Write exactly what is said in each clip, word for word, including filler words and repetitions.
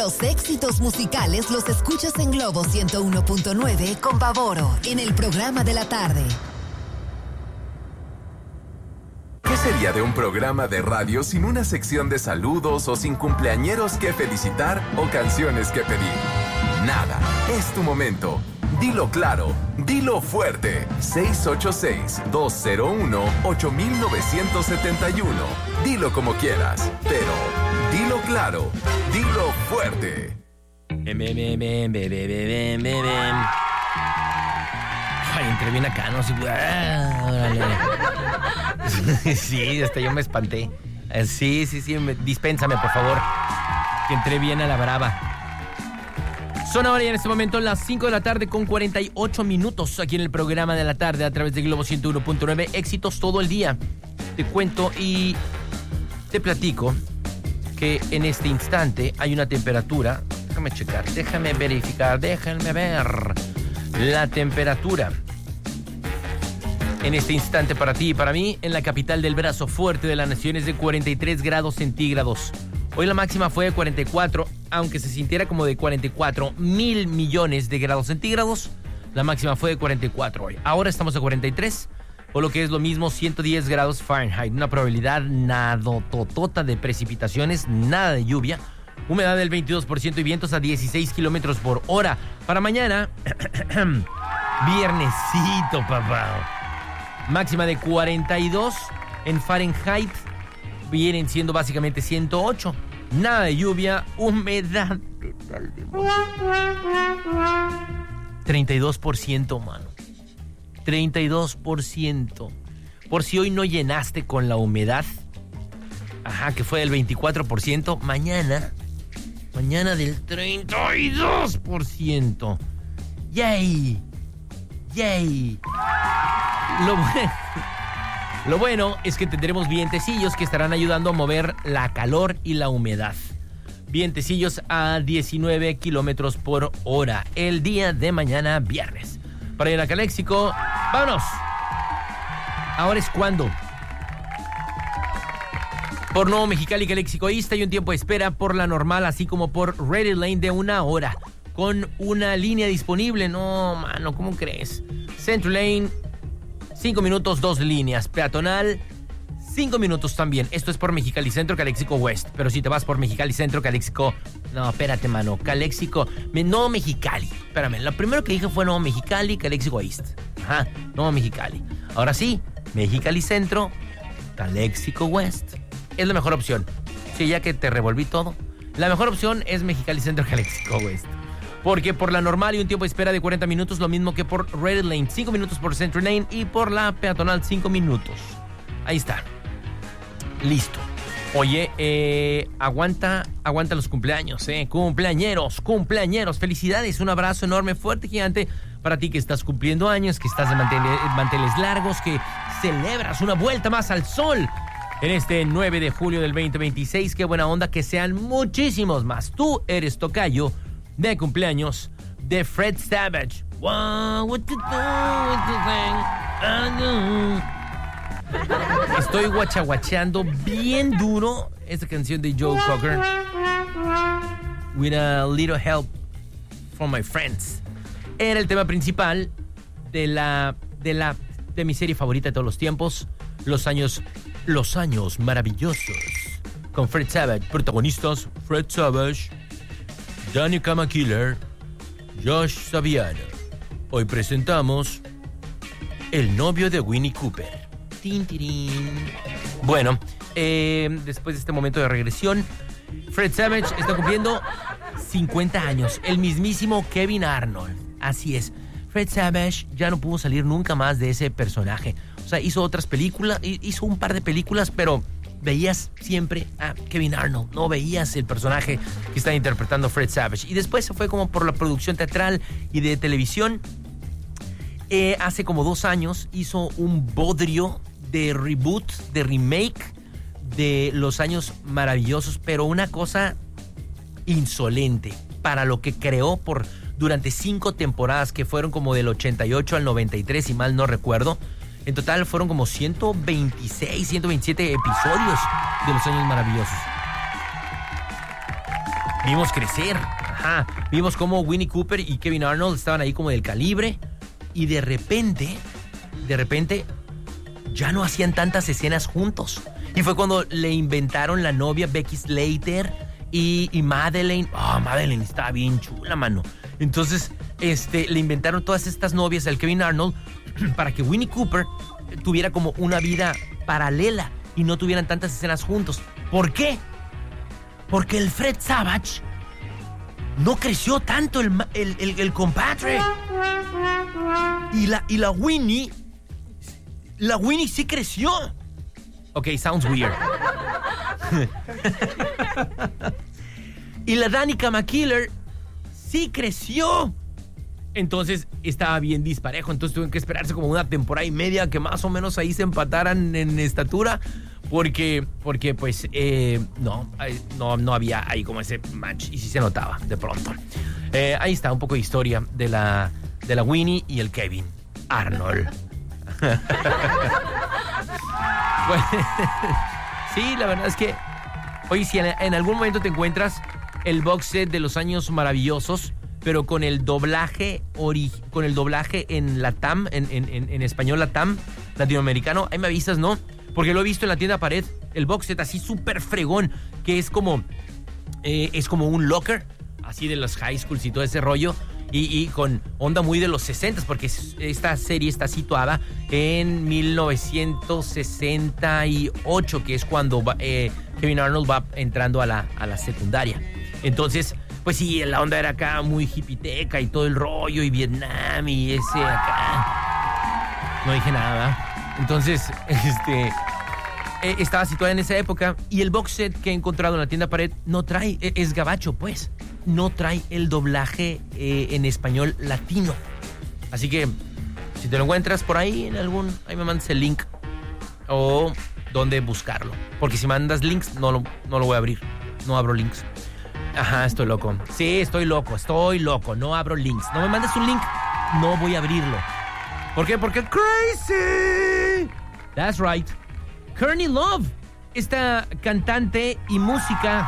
Los éxitos musicales los escuchas en Globo ciento uno punto nueve con Pavoro, en el programa de la tarde. ¿Qué sería de un programa de radio sin una sección de saludos o sin cumpleañeros que felicitar o canciones que pedir? Nada, es tu momento. Dilo claro, dilo fuerte. seis ocho seis, dos cero uno, ocho nueve siete uno. Dilo como quieras, pero dilo claro, dilo fuerte. Ay, entré bien acá, ¿no? Sí, sí, hasta yo me espanté. Sí, sí, sí, me, dispénsame, por favor. Que entré bien a la brava. Son ahora ya en este momento las cinco de la tarde con cuarenta y ocho minutos aquí en el programa de la tarde a través de Globo ciento uno punto nueve. Éxitos todo el día. Te cuento y te platico que en este instante hay una temperatura. Déjame checar, déjame verificar, déjenme ver la temperatura. En este instante para ti y para mí, en la capital del brazo fuerte de la nación es de cuarenta y tres grados centígrados. Hoy la máxima fue de cuarenta y cuatro, aunque se sintiera como de cuarenta y cuatro mil millones de grados centígrados. La máxima fue de cuarenta y cuatro hoy. Ahora estamos a cuarenta y tres, o lo que es lo mismo, ciento diez grados Fahrenheit. Una probabilidad nadototota de precipitaciones, nada de lluvia. Humedad del veintidós por ciento y vientos a dieciséis kilómetros por hora. Para mañana, viernesito, papá. Máxima de cuarenta y dos en Fahrenheit. Vienen siendo básicamente ciento ocho. Nada de lluvia, humedad treinta y dos por ciento, mano. treinta y dos por ciento. Por si hoy no llenaste con la humedad, ajá, que fue del veinticuatro por ciento, mañana, mañana del treinta y dos por ciento. ¡Yay! ¡Yay! Lo bueno... Lo bueno es que tendremos vientecillos que estarán ayudando a mover la calor y la humedad. Vientecillos a diecinueve kilómetros por hora el día de mañana viernes. Para ir a Caléxico, ¡vámonos! Ahora es cuando. Por Nuevo Mexicali, Caléxico East hay un tiempo de espera por la normal, así como por Ready Lane de una hora, con una línea disponible. No, mano, ¿cómo crees? Central Lane, cinco minutos, dos líneas. Peatonal, cinco minutos también. Esto es por Mexicali Centro, Caléxico West. Pero si te vas por Mexicali Centro, Caléxico... No, espérate, mano. Caléxico... Nuevo Mexicali. Espérame, lo primero que dije fue Nuevo Mexicali, Caléxico East. Ajá, Nuevo Mexicali. Ahora sí, Mexicali Centro, Caléxico West. Es la mejor opción. Sí, ya que te revolví todo. La mejor opción es Mexicali Centro, Caléxico West. Porque por la normal hay un tiempo de espera de cuarenta minutos, lo mismo que por Red Lane, cinco minutos por Central Lane y por la peatonal, cinco minutos. Ahí está. Listo. Oye, eh, aguanta, aguanta los cumpleaños, eh. Cumpleañeros, cumpleañeros. Felicidades, un abrazo enorme, fuerte, gigante para ti que estás cumpliendo años, que estás de manteles, manteles largos, que celebras una vuelta más al sol en este nueve de julio del veinte veintiséis. Qué buena onda, que sean muchísimos más. Tú eres tocayo de cumpleaños de Fred Savage. Wow, what to do, what to think, I do. Estoy guachaguacheando bien duro esta canción de Joe Cocker, With a Little Help from My Friends. Era el tema principal de la de la de mi serie favorita de todos los tiempos, Los años Los años maravillosos, con Fred Savage. Protagonistas: Fred Savage, Danica McKellar, Josh Saviano. Hoy presentamos El novio de Winnie Cooper. Tin, tirín. Bueno, eh, después de este momento de regresión, Fred Savage está cumpliendo cincuenta años. El mismísimo Kevin Arnold. Así es. Fred Savage ya no pudo salir nunca más de ese personaje. O sea, hizo otras películas, hizo un par de películas, pero veías siempre a Kevin Arnold, no veías el personaje que está interpretando Fred Savage. Y después se fue como por la producción teatral y de televisión. Eh, hace como dos años hizo un bodrio de reboot, de remake de Los años maravillosos, pero una cosa insolente para lo que creó por durante cinco temporadas, que fueron como del ochenta y ocho al noventa y tres, si mal no recuerdo. En total fueron como ciento veintiséis, ciento veintisiete episodios de Los años maravillosos. vimos crecer. Ajá. Vimos cómo Winnie Cooper y Kevin Arnold estaban ahí como del calibre. Y de repente, de repente, ya no hacían tantas escenas juntos. Y fue cuando le inventaron la novia Becky Slater y, y Madeleine. Ah, oh, Madeleine estaba bien chula, mano. Entonces, este, le inventaron todas estas novias al Kevin Arnold para que Winnie Cooper tuviera como una vida paralela y no tuvieran tantas escenas juntos. ¿Por qué? Porque el Fred Savage no creció tanto el, el, el, el compadre. Y la, y la Winnie, la Winnie sí creció. Ok, sounds weird. Y la Danica McKellar sí creció. Entonces estaba bien disparejo. Entonces tuvieron que esperarse como una temporada y media que más o menos ahí se empataran en estatura. Porque, porque pues, eh, no, no, no había ahí como ese match. Y sí se notaba de pronto. Eh, ahí está un poco de historia de la, de la Winnie y el Kevin Arnold. Bueno, sí, la verdad es que, oye, si en, en algún momento te encuentras el box set de los años maravillosos, pero con el doblaje ori- con el doblaje en Latam, en, en, en, en español Latam, latinoamericano, ahí me avisas, ¿no? Porque lo he visto en la tienda Pared, el box set así súper fregón, que es como, eh, es como un locker, así de los high schools y todo ese rollo, y, y con onda muy de los sesentas, porque esta serie está situada en mil novecientos sesenta y ocho, que es cuando va, eh, Kevin Arnold va entrando a la, a la secundaria. Entonces, pues sí, la onda era acá muy hippiteca y todo el rollo, y Vietnam y ese acá. No dije nada. Entonces, este, eh, estaba situada en esa época, y el box set que he encontrado en la tienda Pared no trae, es gabacho, pues, no trae el doblaje eh, en español latino. Así que, si te lo encuentras por ahí en algún, ahí me mandas el link o dónde buscarlo. Porque si mandas links, no lo, no lo voy a abrir. No abro links. Ajá, estoy loco. Sí, estoy loco, estoy loco. No abro links. No me mandes un link, no voy a abrirlo. ¿Por qué? Porque crazy. That's right. Courtney Love, esta cantante y música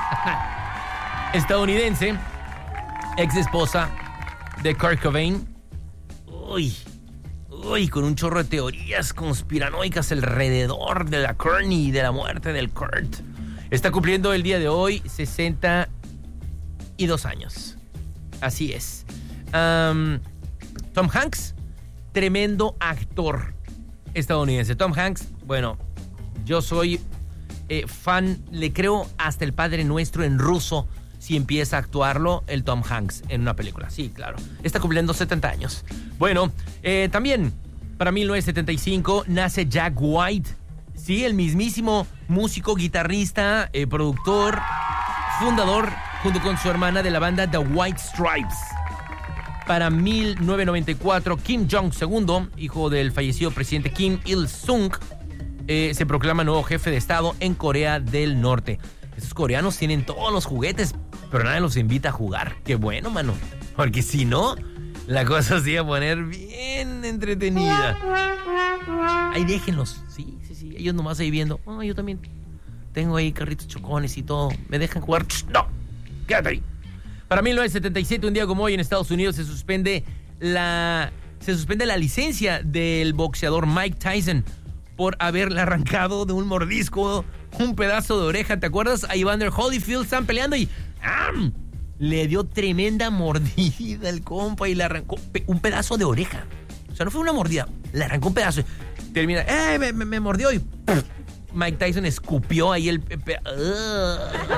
estadounidense, ex esposa de Kurt Cobain. Uy, uy, con un chorro de teorías conspiranoicas alrededor de la Courtney y de la muerte del Kurt. Está cumpliendo el día de hoy sesenta y dos años. Así es. Um, Tom Hanks, tremendo actor estadounidense. Tom Hanks, bueno, yo soy eh, fan, le creo hasta el Padre Nuestro en ruso si empieza a actuarlo el Tom Hanks en una película. Sí, claro. Está cumpliendo setenta años. Bueno, eh, también para mil novecientos setenta y cinco nace Jack White. Sí, el mismísimo músico, guitarrista, eh, productor, fundador, junto con su hermana, de la banda The White Stripes. Para mil novecientos noventa y cuatro, Kim Jong-segundo, hijo del fallecido presidente Kim Il-sung, eh, se proclama nuevo jefe de Estado en Corea del Norte. Esos coreanos tienen todos los juguetes, pero nadie los invita a jugar. Qué bueno, mano. Porque si no, la cosa se iba a poner bien entretenida. Ahí déjenlos. Sí, sí, sí. Ellos nomás ahí viendo. Oh, yo también tengo ahí carritos chocones y todo. ¿Me dejan jugar? No, quédate ahí. Para mil novecientos setenta y siete, un día como hoy, en Estados Unidos se suspende la, se suspende la licencia del boxeador Mike Tyson por haberle arrancado de un mordisco un pedazo de oreja. ¿Te acuerdas? A Evander Holyfield están peleando y ¡am! Le dio tremenda mordida el compa y le arrancó pe- un pedazo de oreja. O sea, no fue una mordida, le arrancó un pedazo. Termina, ¡eh! Me, me, me mordió y ¡puf! Mike Tyson escupió ahí el, pe- uh,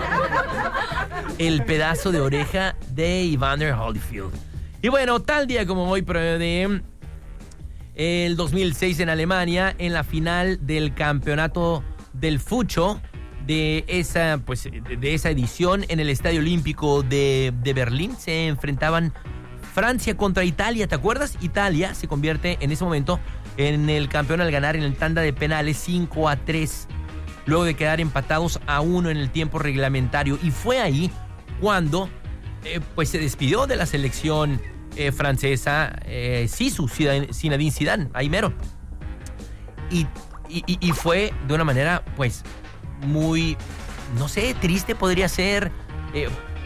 el pedazo de oreja de Evander Holyfield. Y bueno, tal día como hoy, pero de el dos mil seis en Alemania, en la final del campeonato del fucho de esa, pues, de esa edición en el Estadio Olímpico de, de Berlín, se enfrentaban Francia contra Italia. ¿Te acuerdas? Italia se convierte en ese momento en el campeón al ganar en el tanda de penales cinco a tres, luego de quedar empatados a uno en el tiempo reglamentario. Y fue ahí cuando eh, pues se despidió de la selección eh, francesa eh, Zizou, Zinedine Zidane, ahí mero. Y, y, y fue de una manera pues muy, no sé, triste podría ser, eh,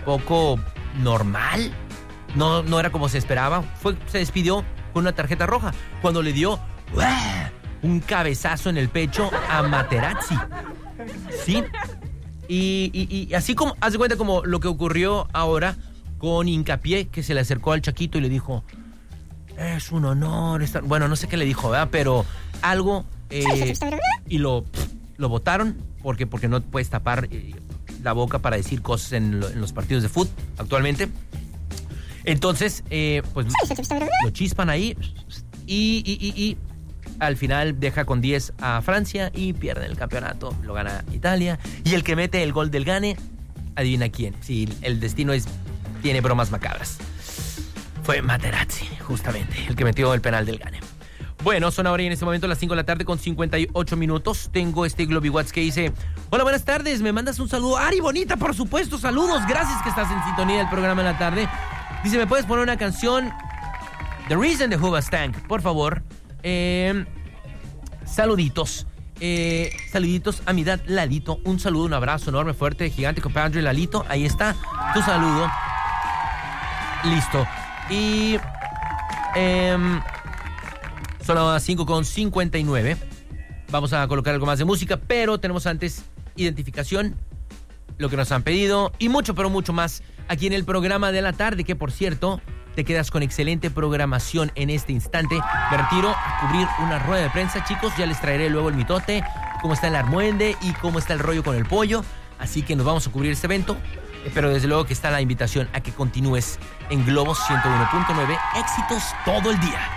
poco normal. No, no era como se esperaba. Fue, se despidió con una tarjeta roja cuando le dio ¡uah! Un cabezazo en el pecho a Materazzi. Sí. Y, y, y así como, haz de cuenta como lo que ocurrió ahora con Hincapié, que se le acercó al Chaquito y le dijo, es un honor estar... Bueno, no sé qué le dijo, ¿verdad? Pero algo... Eh, y lo, lo botaron porque, porque no puedes tapar eh, la boca para decir cosas en, lo, en los partidos de fútbol actualmente. Entonces, eh, pues lo chispan ahí y, y, y, y al final deja con diez a Francia y pierde el campeonato. Lo gana Italia. Y el que mete el gol del Gane, adivina quién. Si el destino es tiene bromas macabras. Fue Materazzi, justamente, el que metió el penal del Gane. Bueno, son ahora y en este momento las cinco de la tarde con cincuenta y ocho minutos. Tengo este Globy Watts que dice, hola, buenas tardes, me mandas un saludo. Ari, bonita, por supuesto, saludos, gracias que estás en sintonía del programa en la tarde. Dice, ¿me puedes poner una canción? The Reason de Hoobastank, por favor. Eh, saluditos. Eh, saluditos a mi dad Lalito. Un saludo, un abrazo enorme, fuerte, gigante, compadre Lalito. Ahí está tu saludo. Listo. Y eh, son las cinco con cincuenta y nueve. Vamos a colocar algo más de música, pero tenemos antes identificación, lo que nos han pedido y mucho, pero mucho más aquí en el programa de la tarde, que por cierto, te quedas con excelente programación en este instante. Me retiro a cubrir una rueda de prensa, chicos. Ya les traeré luego el mitote, cómo está el armuende y cómo está el rollo con el pollo. Así que nos vamos a cubrir este evento. Pero desde luego que está la invitación a que continúes en Globo ciento uno punto nueve. Éxitos todo el día.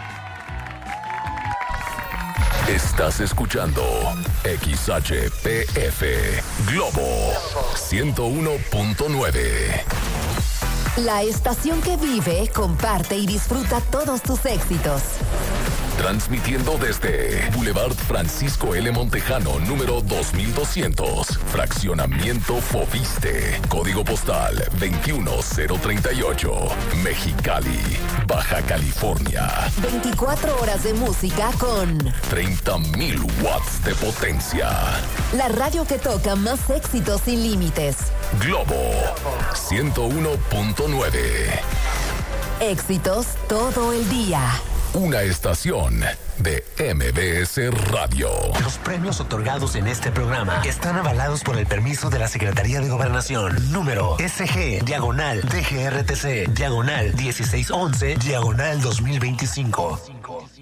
Estás escuchando X H P F Globo ciento uno punto nueve. La estación que vive, comparte y disfruta todos tus éxitos. Transmitiendo desde Boulevard Francisco L. Montejano, número dos mil doscientos. Fraccionamiento Fobiste. Código postal veintiuno cero treinta y ocho. Mexicali, Baja California. veinticuatro horas de música con treinta mil watts de potencia. la radio que toca más éxitos sin límites. Globo ciento uno punto nueve. Éxitos todo el día. Una estación de M B S Radio. Los premios otorgados en este programa están avalados por el permiso de la Secretaría de Gobernación. Número S G, diagonal, D G R T C, diagonal dieciséis once, diagonal dos mil veinticinco.